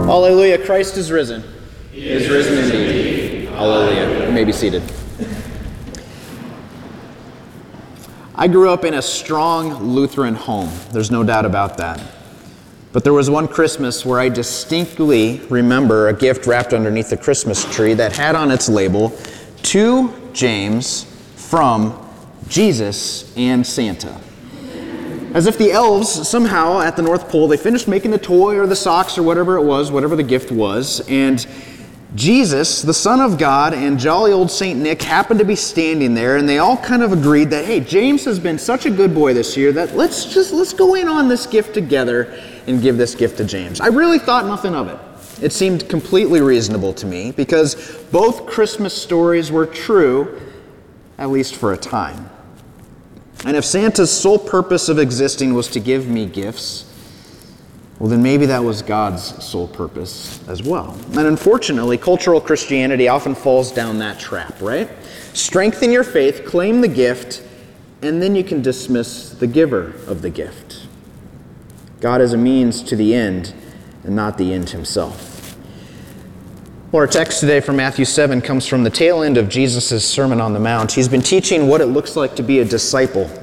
Hallelujah, Christ is risen. He is risen indeed. Hallelujah. You may be seated. I grew up in a strong Lutheran home. There's no doubt about that. But there was one Christmas where I distinctly remember a gift wrapped underneath the Christmas tree that had on its label, "To James from Jesus and Santa." As if the elves somehow at the North Pole, they finished making the toy or the socks or whatever it was, whatever the gift was, and Jesus, the Son of God, and jolly old Saint Nick happened to be standing there, and they all kind of agreed that, hey, James has been such a good boy this year that let's go in on this gift together and give this gift to James. I really thought nothing of it. It seemed completely reasonable to me because both Christmas stories were true, at least for a time. And if Santa's sole purpose of existing was to give me gifts, well, then maybe that was God's sole purpose as well. And unfortunately, cultural Christianity often falls down that trap, right? Strengthen your faith, claim the gift, and then you can dismiss the giver of the gift. God is a means to the end and not the end himself. Well, our text today from Matthew 7 comes from the tail end of Jesus' Sermon on the Mount. He's been teaching what it looks like to be a disciple